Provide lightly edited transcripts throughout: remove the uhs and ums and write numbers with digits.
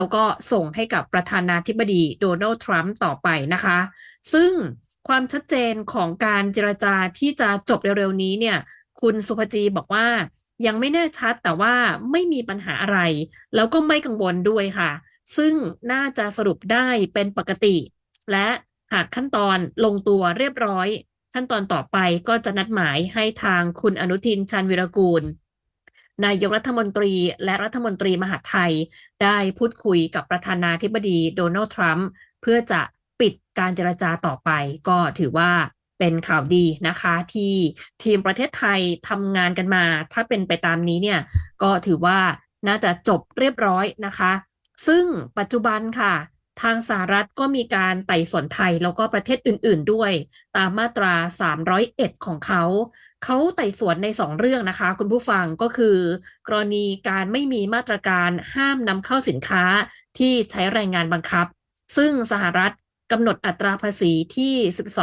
แล้วก็ส่งให้กับประธานาธิบดีโดนัลด์ทรัมป์ต่อไปนะคะซึ่งความชัดเจนของการเจรจาที่จะจบเร็วๆนี้เนี่ยคุณสุภจีบอกว่ายังไม่แน่ชัดแต่ว่าไม่มีปัญหาอะไรแล้วก็ไม่กังวลด้วยค่ะซึ่งน่าจะสรุปได้เป็นปกติและหากขั้นตอนลงตัวเรียบร้อยขั้นตอนต่อไปก็จะนัดหมายให้ทางคุณอนุทินชาญวิรากูลนายกรัฐมนตรีและรัฐมนตรีมหาดไทยได้พูดคุยกับประธานาธิบดีโดนัลด์ทรัมป์เพื่อจะปิดการเจรจาต่อไปก็ถือว่าเป็นข่าวดีนะคะที่ทีมประเทศไทยทำงานกันมาถ้าเป็นไปตามนี้เนี่ยก็ถือว่าน่าจะจบเรียบร้อยนะคะซึ่งปัจจุบันค่ะทางสหรัฐก็มีการไต่สวนไทยแล้วก็ประเทศอื่นๆด้วยตามมาตรา301ของเขาไต่สวนใน2 เรื่องนะคะคุณผู้ฟังก็คือกรณีการไม่มีมาตรการห้ามนำเข้าสินค้าที่ใช้แรงงานบังคับซึ่งสหรัฐกำหนดอัตราภาษีที่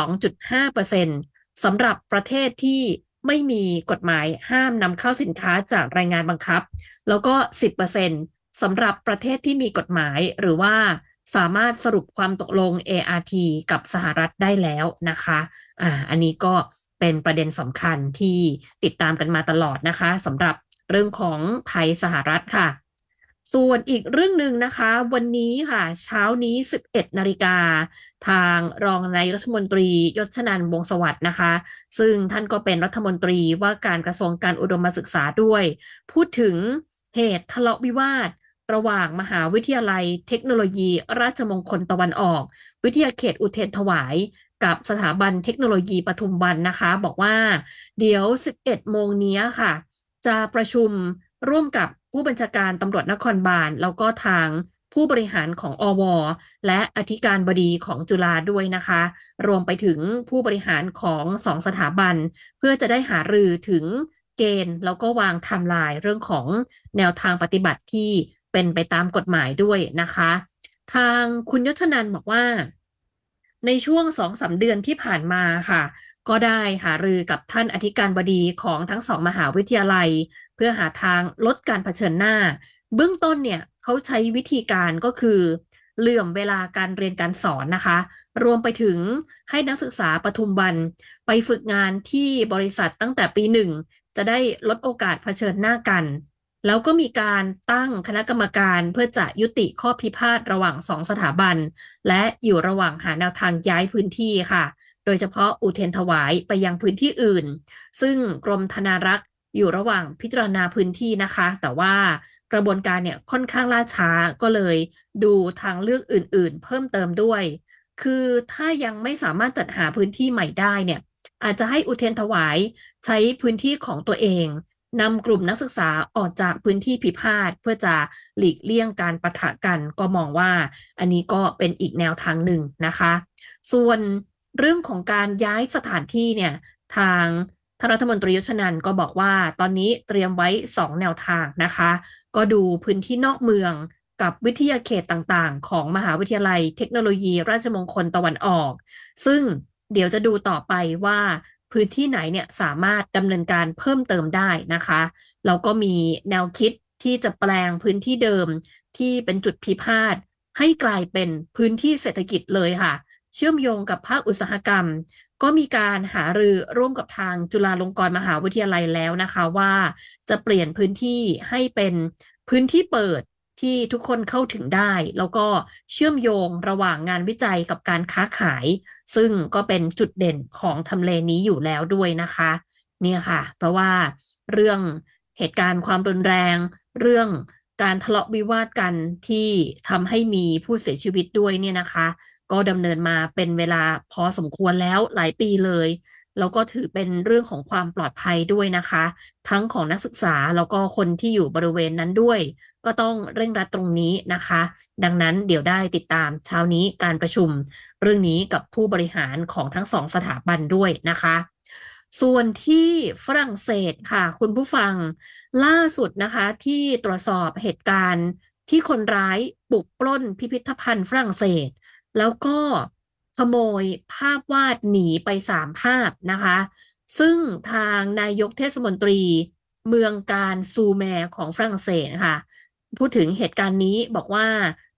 12.5%สำหรับประเทศที่ไม่มีกฎหมายห้ามนำเข้าสินค้าจากแรงงานบังคับแล้วก็10%สำหรับประเทศที่มีกฎหมายหรือว่าสามารถสรุปความตกลง ART กับสหรัฐได้แล้วนะคะอันนี้ก็เป็นประเด็นสำคัญที่ติดตามกันมาตลอดนะคะสำหรับเรื่องของไทยสหรัฐค่ะส่วนอีกเรื่องหนึ่งนะคะวันนี้ค่ะเช้านี้11นาฬิกาทางรองนายกรัฐมนตรียศนันท์วงศ์สวัสดิ์นะคะซึ่งท่านก็เป็นรัฐมนตรีว่าการกระทรวงการอุดมศึกษาด้วยพูดถึงเหตุทะเลาะวิวาทระหว่างมหาวิทยาลัยเทคโนโลยีราชมงคลตะวันออกวิทยาเขตอุเทรนถวาย กับสถาบันเทคโนโลยีปทุมวันนะคะบอกว่าเดี๋ยว11โมงนี้ค่ะจะประชุมร่วมกับผู้บัญชาการตำรวจนครบาลแล้วก็ทางผู้บริหารของอวและอธิการบดีของจุฬาด้วยนะคะรวมไปถึงผู้บริหารของ2 สถาบันเพื่อจะได้หารือถึงเกณฑ์แล้วก็วางไทม์ไลน์เรื่องของแนวทางปฏิบัติที่เป็นไปตามกฎหมายด้วยนะคะทางคุณยศนันท์บอกว่า ในช่วง2-3 เดือนที่ผ่านมาค่ะก็ได้หารือกับท่านอธิการบดีของทั้ง2 มหาวิทยาลัยเพื่อหาทางลดการเผชิญหน้าเบื้องต้นเนี่ยเขาใช้วิธีการก็คือเหลื่อมเวลาการเรียนการสอนนะคะรวมไปถึงให้นักศึกษาปทุมวันไปฝึกงานที่บริษัทตั้งแต่ปี 1จะได้ลดโอกาสเผชิญหน้ากันแล้วก็มีการตั้งคณะกรรมการเพื่อจะยุติข้อพิพาทระหว่าง2 สถาบัน และอยู่ระหว่างหาแนวทางย้ายพื้นที่ค่ะ โดยเฉพาะอุเทรนถวายไปยังพื้นที่อื่น ซึ่งกรมธนารักษ์อยู่ระหว่างพิจารณาพื้นที่นะคะ แต่ว่ากระบวนการเนี่ยค่อนข้างล่าช้าก็เลยดูทางเลือกอื่นๆเพิ่มเติมด้วย คือถ้ายังไม่สามารถจัดหาพื้นที่ใหม่ได้เนี่ยอาจจะให้อุเทรนถวายใช้พื้นที่ของตัวเองนำกลุ่มนักศึกษาออกจากพื้นที่พิพาทเพื่อจะหลีกเลี่ยงการปะทะกันก็มองว่าอันนี้ก็เป็นอีกแนวทางหนึ่งนะคะส่วนเรื่องของการย้ายสถานที่เนี่ยทางท่านรัฐมนตรียชนันท์ก็บอกว่าตอนนี้เตรียมไว้2 แนวทางนะคะก็ดูพื้นที่นอกเมืองกับวิทยาเขตต่างๆของมหาวิทยาลัยเทคโนโลยีราชมงคลตะวันออกซึ่งเดี๋ยวจะดูต่อไปว่าพื้นที่ไหนเนี่ยสามารถดำเนินการเพิ่มเติมได้นะคะเราก็มีแนวคิดที่จะแปลงพื้นที่เดิมที่เป็นจุดพิพาทให้กลายเป็นพื้นที่เศรษฐกิจเลยค่ะเชื่อมโยงกับภาคอุตสาหกรรมก็มีการหารือร่วมกับทางจุฬาลงกรณ์มหาวิทยาลัยแล้วนะคะว่าจะเปลี่ยนพื้นที่ให้เป็นพื้นที่เปิดที่ทุกคนเข้าถึงได้แล้วก็เชื่อมโยงระหว่างงานวิจัยกับการค้าขายซึ่งก็เป็นจุดเด่นของทำเลนี้อยู่แล้วด้วยนะคะเนี่ยค่ะเพราะว่าเรื่องเหตุการณ์ความรุนแรงเรื่องการทะเลาะวิวาทกันที่ทำให้มีผู้เสียชีวิตด้วยเนี่ยนะคะก็ดำเนินมาเป็นเวลาพอสมควรแล้วหลายปีเลยแล้วก็ถือเป็นเรื่องของความปลอดภัยด้วยนะคะทั้งของนักศึกษาแล้วก็คนที่อยู่บริเวณนั้นด้วยก็ต้องเร่งรัดตรงนี้นะคะดังนั้นเดี๋ยวได้ติดตามเช้านี้การประชุมเรื่องนี้กับผู้บริหารของทั้ง2 สถาบันด้วยนะคะส่วนที่ฝรั่งเศสค่ะคุณผู้ฟัง ล่าสุดนะคะที่ตรวจสอบเหตุการณ์ที่คนร้ายบุกปล้นพิพิธภัณฑ์ฝรั่งเศสแล้วก็ขโมยภาพวาดหนีไป3 ภาพนะคะซึ่งทางนายกเทศมนตรีเมืองการซูแมร์ของฝรั่งเศสค่ะพูดถึงเหตุการณ์นี้บอกว่า